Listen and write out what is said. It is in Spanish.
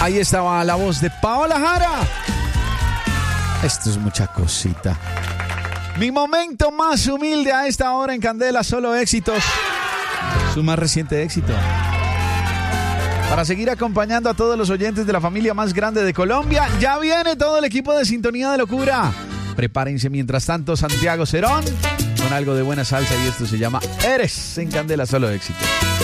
Ahí estaba la voz de Paola Jara. Esto es mucha cosita. Mi momento más humilde a esta hora en Candela, solo éxitos. Su más reciente éxito. Para seguir acompañando a todos los oyentes de la familia más grande de Colombia, ya viene todo el equipo de Sintonía de Locura. Prepárense mientras tanto, Santiago Cerón, con algo de buena salsa, y esto se llama Eres en Candela, solo éxitos.